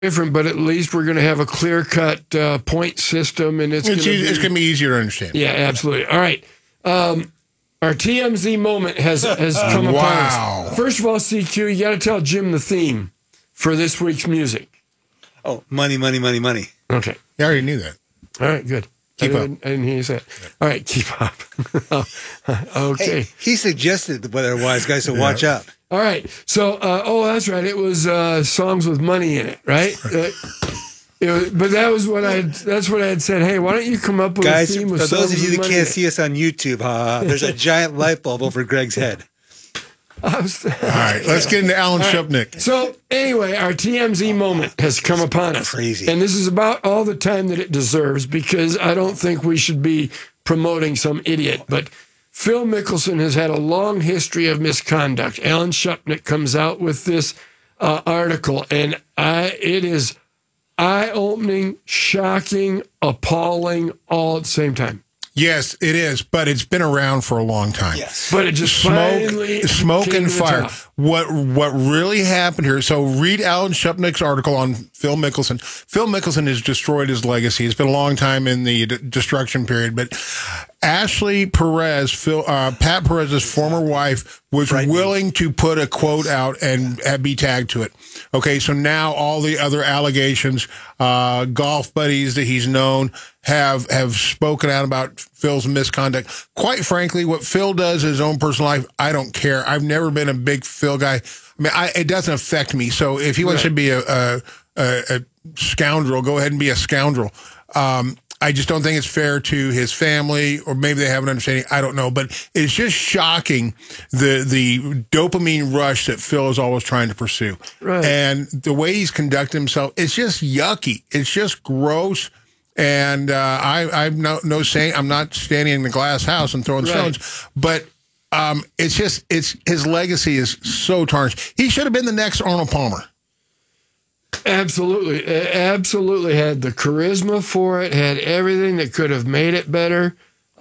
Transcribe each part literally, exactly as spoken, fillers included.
different, but at least we're going to have a clear-cut uh, point system, and it's, it's, going easy, to be, be easier to understand. Yeah, absolutely. All right. Um, our T M Z moment has, has come upon wow. us. First of all, C Q, you got to tell Jim the theme for this week's music. Oh, money, money, money, money. Okay. I already knew that. All right, good. Keep I up. didn't, I didn't hear you say it. All right, keep up. Okay. Hey, he suggested the weather-wise guys to Yeah. watch out. All right. So, uh, oh, that's right. It was uh, songs with money in it, right? Uh, it was, but that was what I. Had, that's what I had said. Hey, why don't you come up with Guys, a theme for with those songs of you with that money can't in see us on YouTube, uh, there's a giant light bulb over Greg's head. it? I was, All right, let's get into Alan All right. Shupnick. So anyway, our T M Z moment has come upon us. Crazy. And this is about all the time that it deserves, because I don't think we should be promoting some idiot. But Phil Mickelson has had a long history of misconduct. Alan Shupnick comes out with this uh, article, and I, it is eye-opening, shocking, appalling, all at the same time. Yes, it is, but it's been around for a long time. Yes. But it just finally Smoke, smoke came and to the fire. top. What what really happened here? So read Alan Shupnick's article on Phil Mickelson. Phil Mickelson has destroyed his legacy. It's been a long time in the d- destruction period, but Ashley Perez, Phil, uh, Pat Perez's former wife, was Right. willing to put a quote out and uh, be tagged to it. Okay, so now all the other allegations, uh, golf buddies that he's known have have spoken out about Phil's misconduct. Quite frankly, what Phil does in his own personal life, I don't care. I've never been a big Phil guy. I mean, I, it doesn't affect me. So if he wants Right. to be a, a, a, a scoundrel, go ahead and be a scoundrel. Um, I just don't think it's fair to his family, or maybe they have an understanding. I don't know, but it's just shocking the the dopamine rush that Phil is always trying to pursue, Right. and the way he's conducted himself. It's just yucky. It's just gross. And uh, I, I'm no no saying I'm not standing in the glass house and throwing Right. stones, but um, it's just it's his legacy is so tarnished. He should have been the next Arnold Palmer. Absolutely. A- Absolutely had the charisma for it, had everything that could have made it better.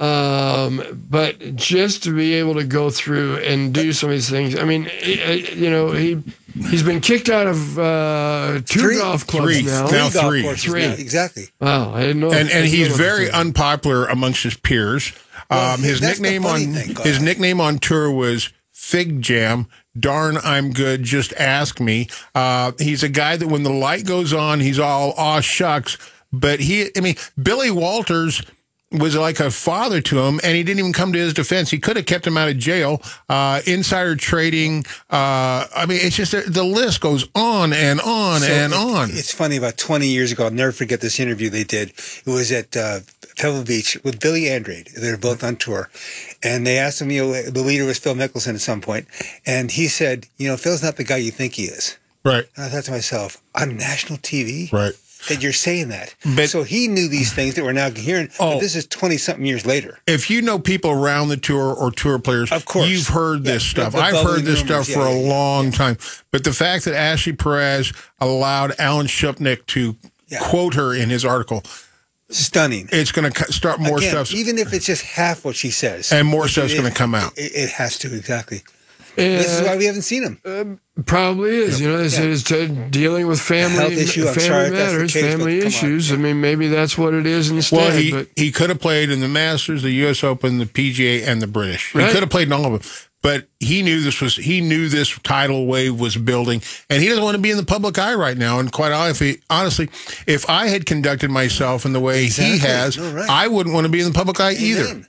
Um, but just to be able to go through and do some of these things, I mean, he- you know, he, he's been kicked out of uh, two Three. golf clubs Three. now. Now golf three. courses Three. now. Exactly. Wow, I didn't know. and I and didn't he's know very about that. unpopular amongst his peers. Well, Um, his that's the nickname funny on thing, Carl. his nickname on tour was Fig Jam. Darn, I'm good. Just ask me. Uh, he's a guy that when the light goes on, he's all aw shucks. But he, I mean, Billy Walters was like a father to him, and he didn't even come to his defense. He could have kept him out of jail. Uh, insider trading. Uh, I mean, it's just the list goes on and on So and it- on. It's funny, about twenty years ago, I'll never forget this interview they did. It was at uh, Pebble Beach with Billy Andrade. They were both on tour. And they asked him, you know, the leader was Phil Mickelson at some point. And he said, you know, Phil's not the guy you think he is. Right, And I thought to myself, on national T V? right. That you're saying that. But- so he knew these things that we're now hearing. Oh. But this is twenty-something years later. If you know people around the tour or tour players, Of course. you've heard Yeah, this stuff. the- the I've bubbling heard this rumors. stuff for Yeah, a yeah, yeah, long time. But the fact that Ashley Perez allowed Alan Shupnick to Yeah. quote her in his article, Stunning. it's going to start more Again, stuff, even if it's just half what she says. and more which stuff's it going to is, come out. It, it has to, exactly. Yeah, This is why we haven't seen him. probably is. You know, it's, Yeah. it's to dealing with family, Health issue, I'm family sorry if that's the matters, case, but family come on. issues. I mean, maybe that's what it is instead. Well, he, but he could have played in the Masters, the U S Open, the P G A, and the British. He Right. could have played in all of them. But he knew this was he knew this tidal wave was building, and he doesn't want to be in the public eye right now. And quite honestly, honestly, if I had conducted myself in the way Exactly. he has, You're right. I wouldn't want to be in the public eye either. Amen.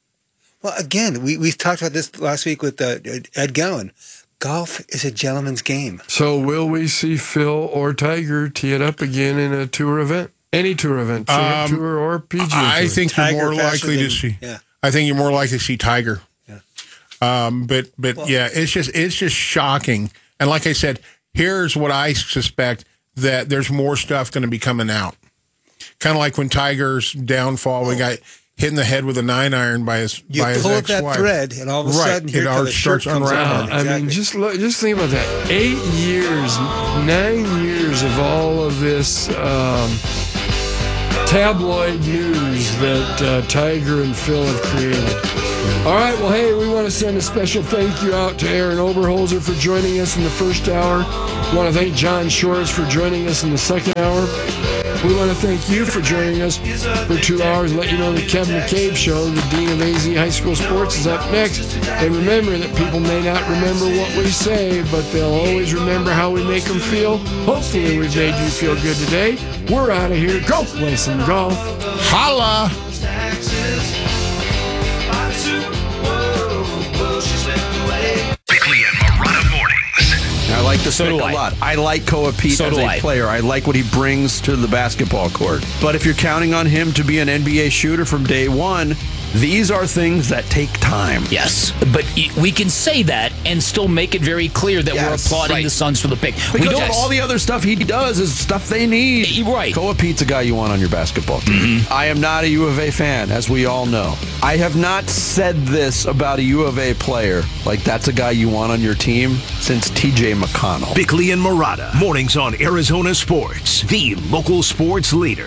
Well, again, we we talked about this last week with uh, Ed Gowan. Golf is a gentleman's game. so will we see Phil or Tiger tee it up again in a tour event? Any tour event, Champ Um, Tour or P G A I Tour? think Tiger you're more faster likely to than- see. yeah. I think you're more likely to see Tiger. Yeah. Um, but but Well- yeah, it's just it's just shocking. And like I said, here's what I suspect, that there's more stuff going to be coming out. Kind of like when Tiger's downfall, we got hit in the head with a nine iron by his You by his pull up that ex-wife. thread, and all of a Right. sudden, here It comes already the shirt starts comes unraveling. out. I mean, Exactly. just look, just think about that. Eight years, nine years of all of this um, tabloid news that uh, Tiger and Phil have created. All right, well, hey, we want to send a special thank you out to Aaron Oberholzer for joining us in the first hour. We want to thank John Shores for joining us in the second hour. We want to thank you for joining us for two hours and let you know the Kevin McCabe Show, the Dean of A Z High School Sports, is up next. And remember that people may not remember what we say, but they'll always remember how we make them feel. Hopefully we've made you feel good today. We're out of here. Go play some golf. Holla! Bickley and Marotta mornings. I like the So stick do a I. lot. I like Koa Pete So as do a I. player. I like what he brings to the basketball court. But if you're counting on him to be an N B A shooter from day one, these are things that take time. Yes, but y- we can say that and still make it very clear that Yes, we're applauding right. the Suns for the pick. Because we don't all the other stuff he does is stuff they need. Y- right. Koa Pete's a guy you want on your basketball team. Mm-hmm. I am not a U of A fan, as we all know. I have not said this about a U of A player, like that's a guy you want on your team, since T J McConnell. Bickley and Marotta mornings on Arizona Sports, the local sports leader.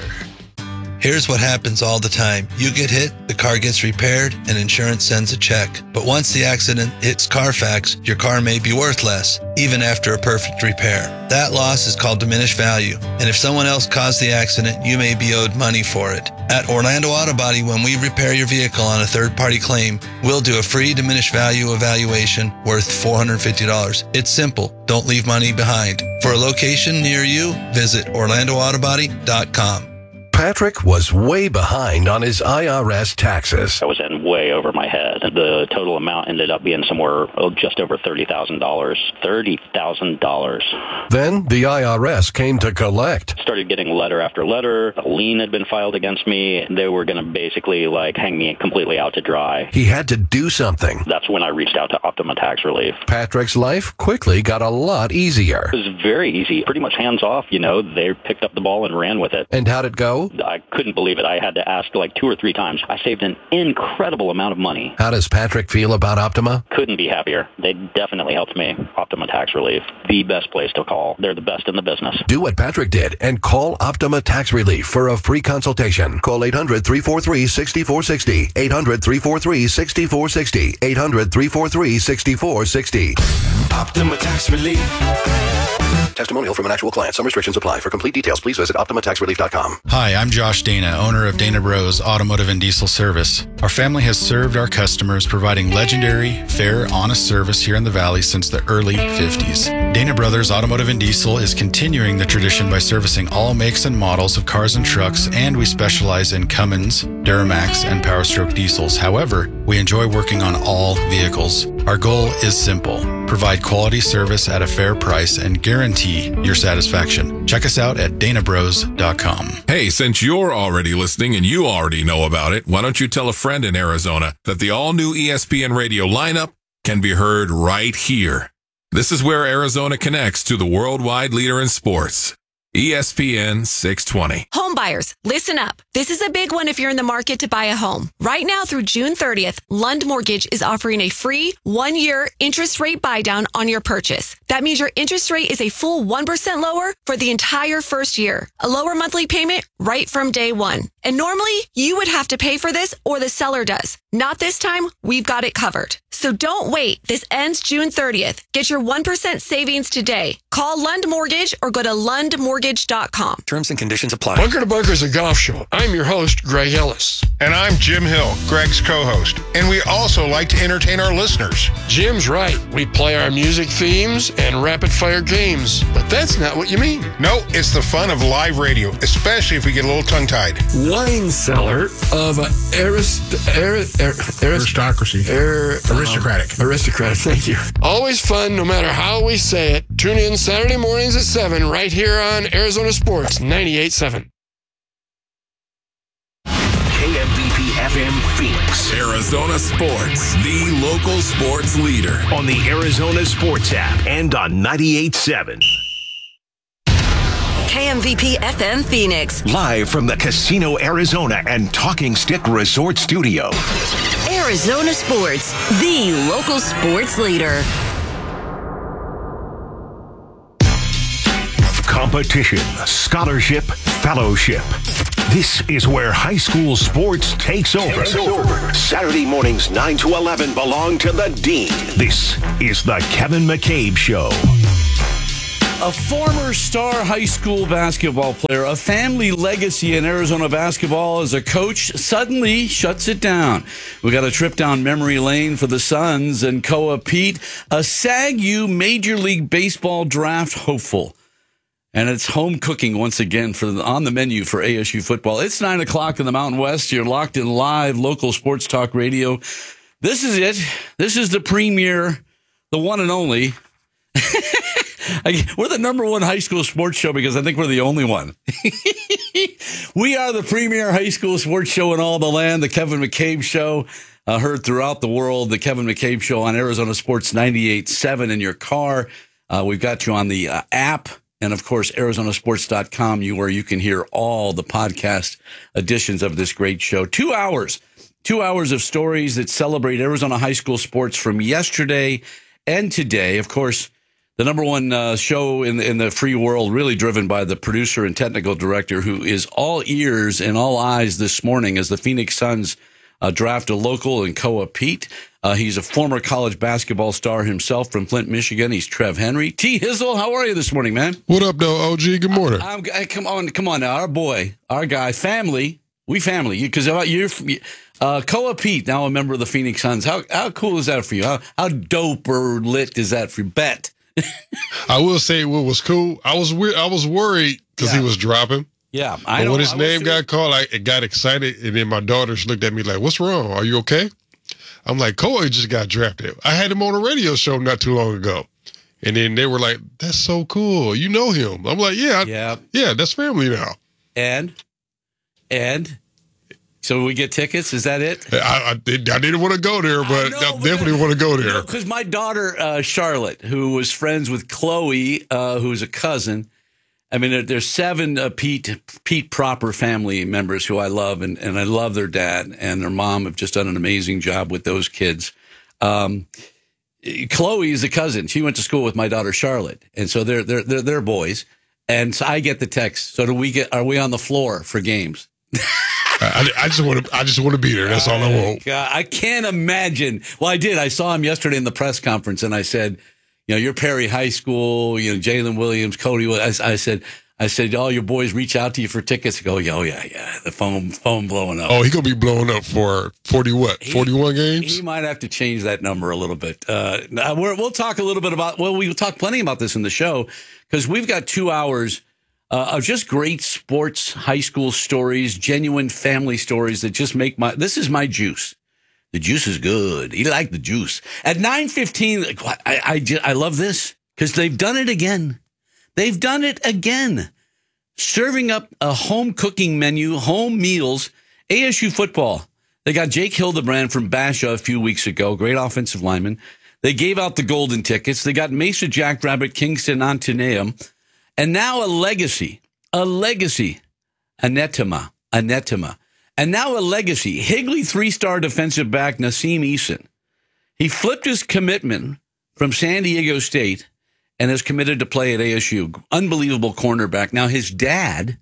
Here's what happens all the time. You get hit, the car gets repaired, and insurance sends a check. But once the accident hits Carfax, your car may be worth less, even after a perfect repair. That loss is called diminished value. And if someone else caused the accident, you may be owed money for it. At Orlando Auto Body, when we repair your vehicle on a third-party claim, we'll do a free diminished value evaluation worth four hundred fifty dollars. It's simple. Don't leave money behind. For a location near you, visit orlando auto body dot com. Patrick was way behind on his I R S taxes. I was in way over my head. The total amount ended up being somewhere oh, just over thirty thousand dollars. thirty thousand dollars. Then the I R S came to collect. Started getting letter after letter. A lien had been filed against me. They were going to basically like hang me completely out to dry. He had to do something. That's when I reached out to Optima Tax Relief. Patrick's life quickly got a lot easier. It was very easy, pretty much hands off. You know, they picked up the ball and ran with it. And how'd it go? I couldn't believe it. I had to ask like two or three times. I saved an incredible amount of money. How does Patrick feel about Optima? Couldn't be happier. They definitely helped me. Optima Tax Relief, the best place to call. They're the best in the business. Do what Patrick did and call Optima Tax Relief for a free consultation. Call eight hundred, three four three, six four six zero. eight hundred, three four three, six four six zero. eight hundred, three four three, six four six zero. Optima Tax Relief. Testimonial from an actual client. Some restrictions apply. For complete details, please visit optima tax relief dot com. Hi, I'm Josh Dana, owner of Dana Bros Automotive and Diesel Service. Our family has served our customers, providing legendary, fair, honest service here in the Valley since the early fifties. Dana Brothers Automotive and Diesel is continuing the tradition by servicing all makes and models of cars and trucks, and we specialize in Cummins, Duramax, and Power Stroke diesels. However, we enjoy working on all vehicles. Our goal is simple: provide quality service at a fair price and guarantee your satisfaction. Check us out at dana bros dot com. Hey, since you're already listening and you already know about it, why don't you tell a friend in Arizona that the all-new E S P N radio lineup can be heard right here. This is where Arizona connects to the worldwide leader in sports. E S P N six twenty. Home buyers, listen up. This is a big one if you're in the market to buy a home. Right now through June thirtieth, Lund Mortgage is offering a free one-year interest rate buydown on your purchase. That means your interest rate is a full one percent lower for the entire first year. A lower monthly payment right from day one. And normally, you would have to pay for this or the seller does. Not this time, we've got it covered. So don't wait. This ends June thirtieth. Get your one percent savings today. Call Lund Mortgage or go to lund mortgage dot com. Terms and conditions apply. Bunker to Bunker is a golf show. I'm your host, Greg Ellis. And I'm Jim Hill, Greg's co-host. And we also like to entertain our listeners. Jim's right. We play our music themes and rapid fire games, but that's not what you mean. No, it's the fun of live radio, especially if we get a little tongue-tied. Wine cellar of a arist, arist, arist, aristocracy. Ar, aristocratic. Um, aristocratic, thank you. Always fun, no matter how we say it. Tune in Saturday mornings at seven right here on Arizona Sports ninety-eight point seven. K M V P F M Phoenix. Arizona Sports, the local sports leader. On the Arizona Sports app and on ninety-eight point seven. K M V P F M Phoenix. Live from the Casino Arizona and Talking Stick Resort Studio. Arizona Sports, the local sports leader. Competition, scholarship, fellowship. This is where high school sports takes over. Saturday mornings nine to eleven belong to the Dean. This is the Kevin McCabe Show. A former star high school basketball player, a family legacy in Arizona basketball as a coach, suddenly shuts it down. We got a trip down memory lane for the Suns and Koa Pete, a S A G U Major League Baseball draft hopeful. And it's home cooking once again for the, on the menu for A S U football. It's nine o'clock in the Mountain West. You're locked in live local sports talk radio. This is it. This is the premiere, the one and only. We're the number one high school sports show because I think we're the only one. We are the premier high school sports show in all the land, the Kevin McCabe Show, uh, heard throughout the world, the Kevin McCabe Show on Arizona Sports ninety-eight point seven in your car. Uh, we've got you on the uh, app and, of course, Arizona Sports dot com, you, where you can hear all the podcast editions of this great show. Two hours, two hours of stories that celebrate Arizona high school sports from yesterday and today. Of course, the number one uh, show in, in the free world, really driven by the producer and technical director, who is all ears and all eyes this morning as the Phoenix Suns uh, draft a local in Koa Pete. Uh, he's a former college basketball star himself from Flint, Michigan. He's Trev Henry. T. Hizzle, how are you this morning, man? What up, though, O G? Good morning. I'm, I, come on, come on now. Our boy, our guy, family. We family. Because you're uh, Koa Pete, now a member of the Phoenix Suns. How how cool is that for you? How, how dope or lit is that for you? Bet. I will say what was cool. I was weird. I was worried because yeah. he was dropping. Yeah, I but know. When his I name got called, I got excited, and then my daughters looked at me like, "What's wrong? Are you okay?" I'm like, "Koa just got drafted. I had him on a radio show not too long ago," and then they were like, "That's so cool. You know him?" I'm like, "Yeah, yeah, yeah. That's family now." And and. So we get tickets? Is that it? I, I, I didn't want to go there, but I, know, I but definitely that, want to go there. Because my daughter, uh, Charlotte, who was friends with Chloe, uh, who's a cousin, I mean, there, there's seven uh, Pete Pete proper family members who I love, and, and I love their dad and their mom have just done an amazing job with those kids. Um, Chloe is a cousin. She went to school with my daughter, Charlotte, and so they're they're they're, they're boys. And so I get the text. So do we get? Are we on the floor for games? I, I just want to. I just want to be there. That's all I want. God, I can't imagine. Well, I did. I saw him yesterday in the press conference, and I said, "You know, you're Perry High School. You know, Jalen Williams, Cody." I, I said, "I said, all your boys reach out to you for tickets." I go, "Oh yeah, yeah." The phone, phone blowing up. Oh, he gonna be blowing up for forty what? Forty-one games. He might have to change that number a little bit. Uh, we're, we'll talk a little bit about. Well, we'll talk plenty about this in the show because we've got two hours. Uh, of just great sports, high school stories, genuine family stories that just make my, this is my juice. The juice is good. You like the juice. At nine fifteen, I, I, I love this because they've done it again. They've done it again. Serving up a home cooking menu, home meals, A S U football. They got Jake Hildebrand from Basha a few weeks ago, great offensive lineman. They gave out the golden tickets. They got Mesa Jackrabbit, Kingston, Antoneum. And now a legacy, a legacy, Anetema, Anetema. And now a legacy, Higley three-star defensive back Nassim Eason. He flipped his commitment from San Diego State and is committed to play at A S U. Unbelievable cornerback. Now his dad,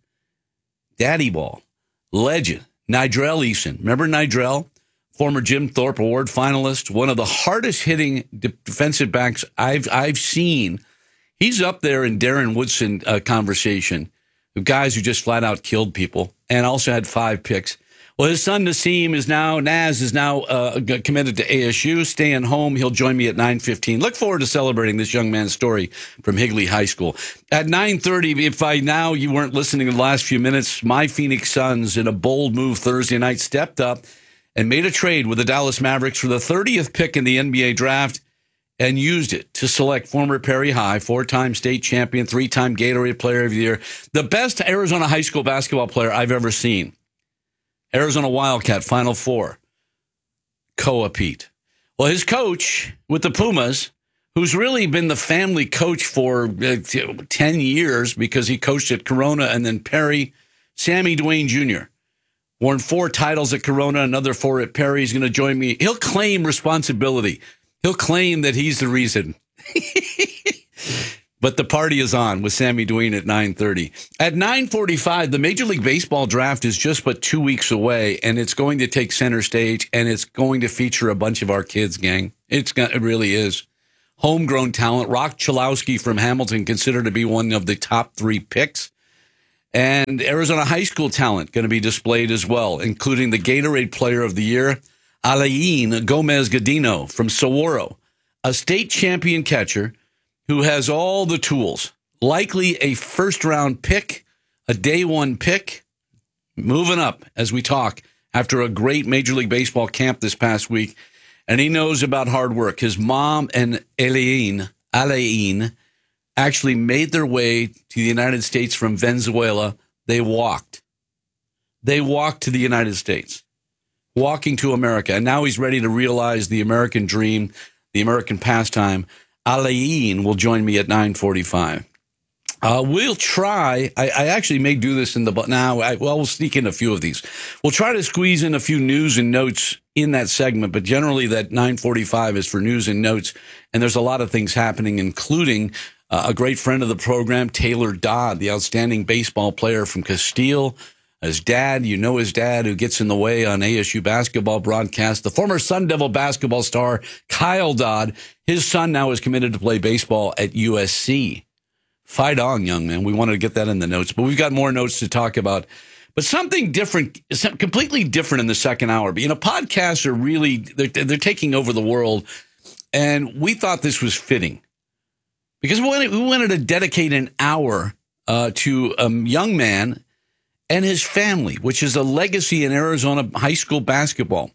Daddy Ball, legend, Nidrell Eason. Remember Nidrell? Former Jim Thorpe Award finalist, one of the hardest hitting defensive backs I've I've seen. He's up there in Darren Woodson uh, conversation of guys who just flat out killed people and also had five picks. Well, his son Nassim is now, Naz is now uh, committed to A S U, staying home. He'll join me at nine fifteen. Look forward to celebrating this young man's story from Higley High School. At nine thirty, if by now you weren't listening in the last few minutes, my Phoenix Suns, in a bold move Thursday night, stepped up and made a trade with the Dallas Mavericks for the thirtieth pick in the N B A draft. And used it to select former Perry High, four-time state champion, three-time Gatorade Player of the Year, the best Arizona high school basketball player I've ever seen. Arizona Wildcat, Final Four, Koa Pete. Well, his coach with the Pumas, who's really been the family coach for uh, ten years because he coached at Corona and then Perry, Sammy Dwayne Junior Won four titles at Corona, another four at Perry. He's going to join me. He'll claim responsibility. He'll claim that he's the reason. But the party is on with Sammy Dwayne at nine thirty. At nine forty-five, the Major League Baseball draft is just but two weeks away, and it's going to take center stage, and it's going to feature a bunch of our kids, gang. It's It really is. Homegrown talent. Rock Chalowski from Hamilton, considered to be one of the top three picks. And Arizona high school talent going to be displayed as well, including the Gatorade Player of the Year, Alain Gomez-Gadino from Saguaro, a state champion catcher who has all the tools, likely a first-round pick, a day one pick, moving up as we talk after a great Major League Baseball camp this past week. And he knows about hard work. His mom and Alain, Alain actually made their way to the United States from Venezuela. They walked. They walked to the United States, walking to America. And now he's ready to realize the American dream, the American pastime. Alain will join me at nine forty-five. Uh, we'll try. I, I actually may do this in the now. I, well, we'll sneak in a few of these. We'll try to squeeze in a few news and notes in that segment, but generally that nine forty-five is for news and notes. And there's a lot of things happening, including uh, a great friend of the program, Taylor Dodd, the outstanding baseball player from Castile. His dad, you know his dad, who gets in the way on A S U basketball broadcast. The former Sun Devil basketball star, Kyle Dodd, his son now is committed to play baseball at U S C. Fight on, young man. We wanted to get that in the notes, but we've got more notes to talk about. But something different, completely different in the second hour. You know, podcasts are really, they're, they're taking over the world, and we thought this was fitting because we wanted, we wanted to dedicate an hour uh, to a young man and his family, which is a legacy in Arizona high school basketball.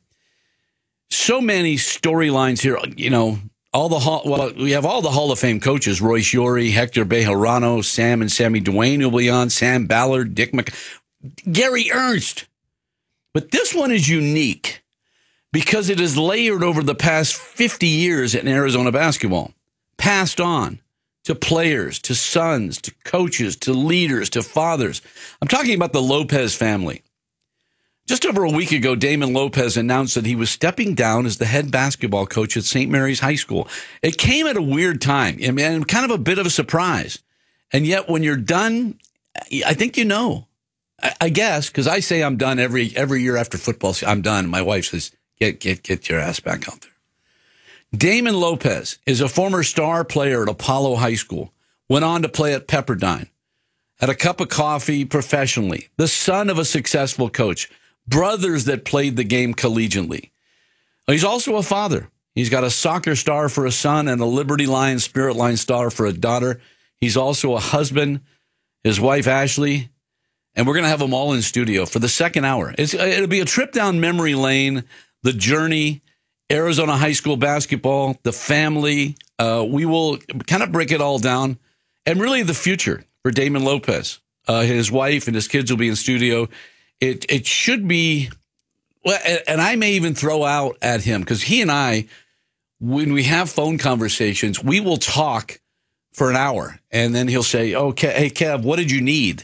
So many storylines here. You know, all the hall, well, we have all the Hall of Fame coaches: Roy Shiori, Hector Bejarano, Sam and Sammy Dwayne will be on, Sam Ballard, Dick Mc, Gary Ernst. But this one is unique because it is layered over the past fifty years in Arizona basketball, passed on to players, to sons, to coaches, to leaders, to fathers. I'm talking about the Lopez family. Just over a week ago, Damon Lopez announced that he was stepping down as the head basketball coach at Saint Mary's High School. It came at a weird time, I mean, kind of a bit of a surprise. And yet when you're done, I think you know. I, I guess, because I say I'm done every every year after football. I'm done. My wife says, get, get, get your ass back out there. Damon Lopez is a former star player at Apollo High School, went on to play at Pepperdine, had a cup of coffee professionally, the son of a successful coach, brothers that played the game collegiately. He's also a father. He's got a soccer star for a son and a Liberty Lions Spirit Line star for a daughter. He's also a husband, his wife, Ashley, and we're going to have them all in studio for the second hour. It's, it'll be a trip down memory lane, the journey, Arizona high school basketball, the family. Uh, we will kind of break it all down, and really the future for Damon Lopez. Uh, his wife and his kids will be in studio. It it should be, well, and I may even throw out at him because he and I, when we have phone conversations, we will talk for an hour, and then he'll say, "Okay, hey Kev, what did you need?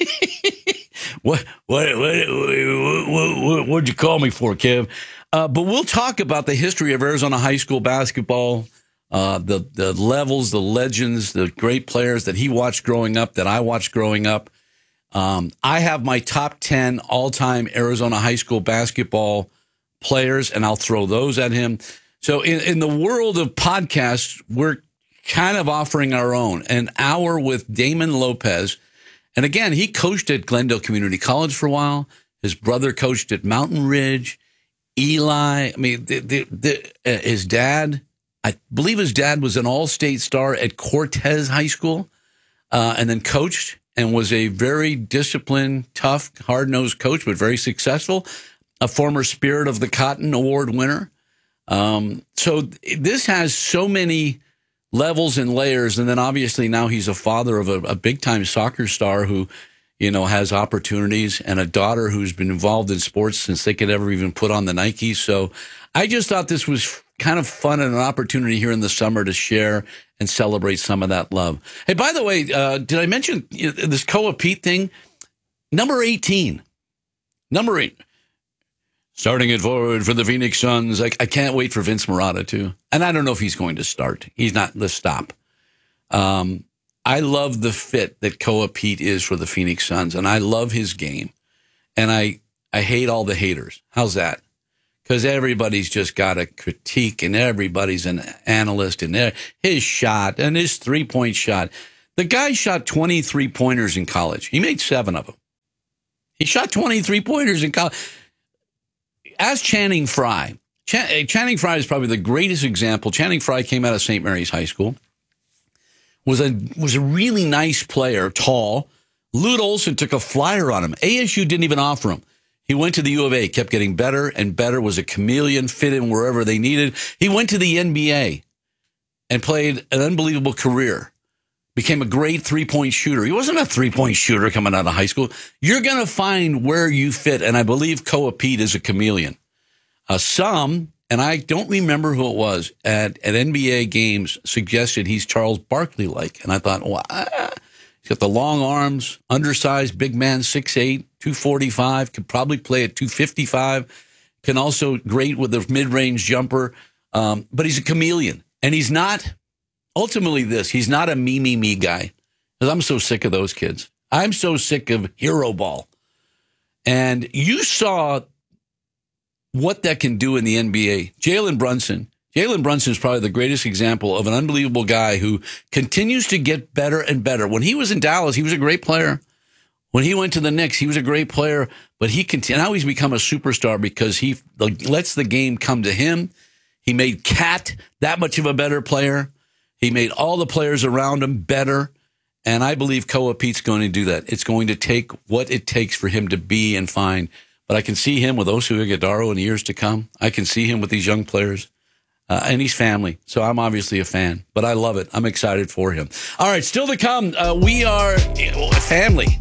what what what what what what'd you call me for, Kev?" Uh, but we'll talk about the history of Arizona high school basketball, uh, the the levels, the legends, the great players that he watched growing up, that I watched growing up. Um, I have my top ten all-time Arizona high school basketball players, and I'll throw those at him. So in, in the world of podcasts, we're kind of offering our own, an hour with Damon Lopez. And again, he coached at Glendale Community College for a while. His brother coached at Mountain Ridge. Eli, I mean, the, the, the, uh, his dad, I believe his dad was an all-state star at Cortez High School, uh, and then coached and was a very disciplined, tough, hard-nosed coach, but very successful, a former Spirit of the Cotton Award winner. Um, so this has so many levels and layers, and then obviously now he's a father of a, a big-time soccer star who, you know, has opportunities, and a daughter who's been involved in sports since they could ever even put on the Nikes. So I just thought this was kind of fun and an opportunity here in the summer to share and celebrate some of that love. Hey, by the way, uh, did I mention this Koa Pete thing? Number eighteen. Number eight. Starting it forward for the Phoenix Suns. I, I can't wait for Vince Marotta, too. And I don't know if he's going to start. He's not. Let's stop. Um, I love the fit that Koa Pete is for the Phoenix Suns, and I love his game. And I, I hate all the haters. How's that? Because everybody's just got a critique, and everybody's an analyst, and his shot and his three-point shot. The guy shot twenty-three pointers in college. He made seven of them. He shot twenty-three pointers in college. Ask Channing Frye. Ch- Channing Frye is probably the greatest example. Channing Frye came out of Saint Mary's High School. Was a was a really nice player, tall. Lute Olson took a flyer on him. A S U didn't even offer him. He went to the U of A, kept getting better and better, was a chameleon, fit in wherever they needed. He went to the N B A and played an unbelievable career. Became a great three-point shooter. He wasn't a three-point shooter coming out of high school. You're going to find where you fit, and I believe Koa Pete is a chameleon. Uh, some, and I don't remember who it was, at, at N B A games suggested he's Charles Barkley-like. And I thought, well, ah. He's got the long arms, undersized, big man, six eight, two forty-five, could probably play at two fifty-five, can also great with the mid-range jumper, um, but he's a chameleon. And he's not, ultimately this, he's not a me, me, me guy. Because I'm so sick of those kids. I'm so sick of hero ball. And you saw what that can do in the N B A. Jalen Brunson. Jalen Brunson is probably the greatest example of an unbelievable guy who continues to get better and better. When he was in Dallas, he was a great player. When he went to the Knicks, he was a great player. But he cont- now he's become a superstar because he lets the game come to him. He made Cat that much of a better player. He made all the players around him better. And I believe Koa Pete's going to do that. It's going to take what it takes for him to be and find. But I can see him with Osu Ighodaro in the years to come. I can see him with these young players. Uh, and he's family, so I'm obviously a fan. But I love it. I'm excited for him. All right, still to come, uh, we are family.